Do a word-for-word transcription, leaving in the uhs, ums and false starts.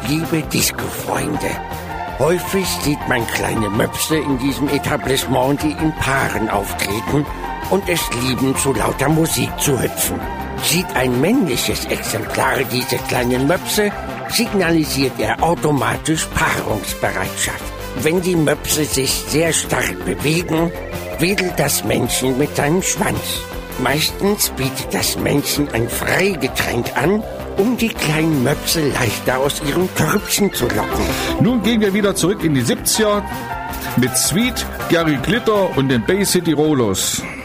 Liebe Disco-Freunde, häufig sieht man kleine Möpse in diesem Etablissement, die in Paaren auftreten und es lieben, zu lauter Musik zu hüpfen. Sieht ein männliches Exemplar diese kleinen Möpse, signalisiert er automatisch Paarungsbereitschaft. Wenn die Möpse sich sehr stark bewegen, wedelt das Männchen mit seinem Schwanz. Meistens bietet das Männchen ein Freigetränk an, um die kleinen Möpse leichter aus ihrem Körbchen zu locken. Nun gehen wir wieder zurück in die siebziger mit Sweet, Gary Glitter und den Bay City Rollers.